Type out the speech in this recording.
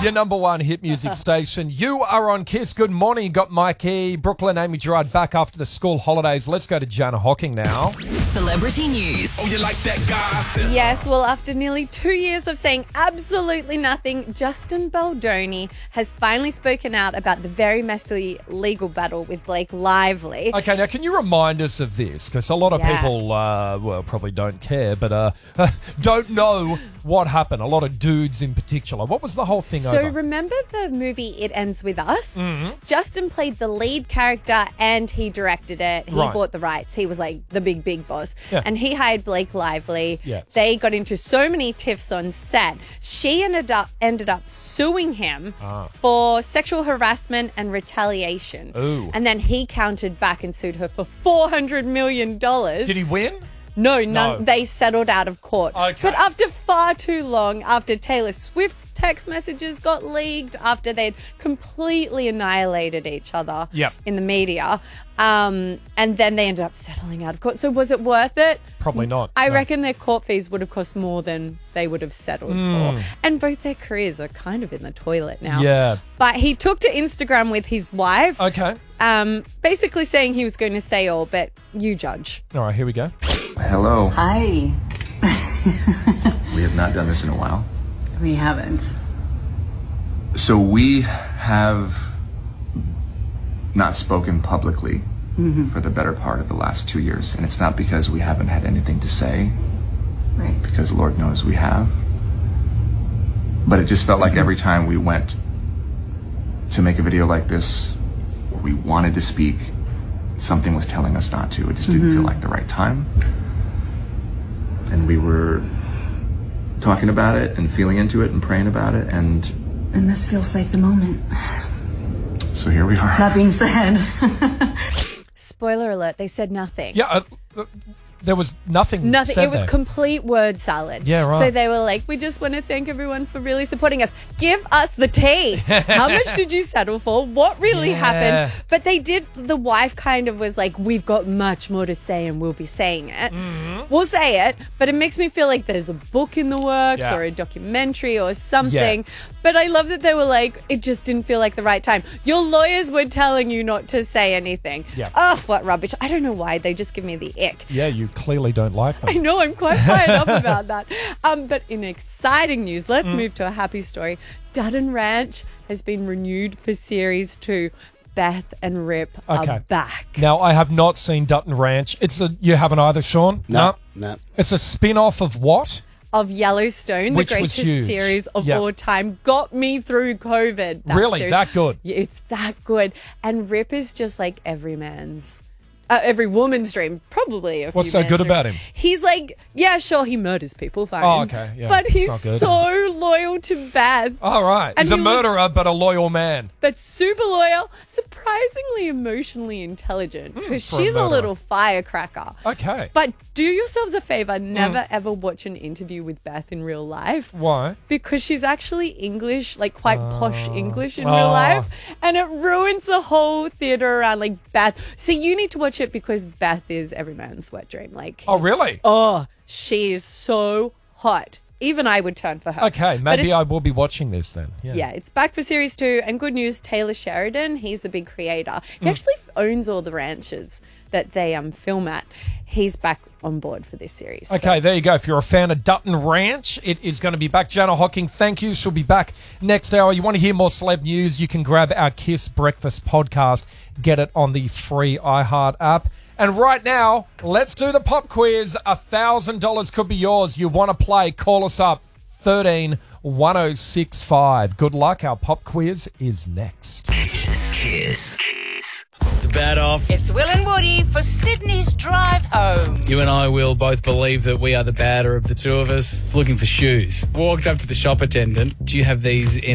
Your number one hit music station. You are on Kiss. Good morning. You got Mikey, Brooklyn, Amy Gerard back after the school holidays. Let's go to Jana Hocking now. Celebrity news. Oh, you like that gossip? Yes, well, after nearly 2 years of saying absolutely nothing, Justin Baldoni has finally spoken out about the very messy legal battle with Blake Lively. Okay, now can you remind us of this? Because a lot of people, probably don't care, but don't know what happened. A lot of dudes in particular. What was the whole thing over? So remember the movie It Ends With Us? Mm-hmm. Justin played the lead character and he directed it. He bought the rights. He was like the big boss. Yeah. And he hired Blake Lively. Yes. They got into so many tiffs on set. She ended up suing him for sexual harassment and retaliation. Ooh. And then he countered back and sued her for $400 million. Did he win? No, they settled out of court. Okay. But after far too long, after Taylor Swift text messages got leaked, after they'd completely annihilated each other in the media, and then they ended up settling out of court. So was it worth it? Probably not. I reckon their court fees would have cost more than they would have settled for. And both their careers are kind of in the toilet now. Yeah. But he took to Instagram with his wife. Okay. Basically saying he was going to say all, but you judge. All right, here we go. Hello. Hi. We have not done this in a while. We haven't. So we have not spoken publicly for the better part of the last 2 years. And it's not because we haven't had anything to say, Right. because Lord knows we have. But it just felt like every time we went to make a video like this, or we wanted to speak, something was telling us not to. It just didn't feel like the right time. And we were talking about it and feeling into it and praying about it, and this feels like the moment. so here we are. That being said, Spoiler alert, they said nothing. Yeah, there was nothing Nothing. said It was there. complete word salad. Yeah, right. So they were like, we just want to thank everyone for really supporting us. Give us the tea. How much did you settle for? What really happened? But they did, the wife kind of was like, we've got much more to say and we'll be saying it. We'll say it, but it makes me feel like there's a book in the works or a documentary or something. Yes. But I love that they were like, it just didn't feel like the right time. Your lawyers were telling you not to say anything. Yeah. Oh, what rubbish. I don't know why. They just give me the ick. Yeah, you clearly don't like them. I know, I'm quite fired up about that. But in exciting news, let's move to a happy story. Dutton Ranch has been renewed for Series 2. Beth and Rip are back. Now, I have not seen Dutton Ranch. You haven't either, Sean? No. It's a spin-off of what? Of Yellowstone, Which the was greatest huge. series of all time. Got me through COVID. Really? Series. That good? Yeah, it's that good. And Rip is just like every woman's dream, probably. What's so good about him? He's like, yeah, sure, he murders people, fine. Oh, okay, yeah. But It's he's not good. so loyal to Beth. All right. And He's a he murderer, but a loyal man. But super loyal, surprisingly emotionally intelligent, because for a she's a murderer. little firecracker. Okay. But do yourselves a favor, never ever watch an interview with Beth in real life. Why? Because she's actually English, like quite posh English in real life. And it ruins the whole theater around like Beth. So you need to watch it because Beth is every man's wet dream. Like, Oh, really? oh, she is so hot. Even I would turn for her. Okay, But maybe it's- I will be watching this then. Yeah, it's back for Series 2. And good news, Taylor Sheridan, he's the big creator. He actually owns all the ranches that they film at. He's back on board for this series. Okay, there you go. If you're a fan of Dutton Ranch, it is going to be back. Jana Hocking, thank you. She'll be back next hour. You want to hear more celeb news, you can grab our Kiss Breakfast podcast. Get it on the free iHeart app. And right now, let's do the pop quiz. $1,000 could be yours. You want to play, call us up, 13-1065. Good luck. Our pop quiz is next. Kiss. It's a bad off. It's Will and Woody for Sydney's drive home. You and I, Will, both believe that we are the badder of the two of us. It's looking for shoes. Walked up to the shop attendant. Do you have these in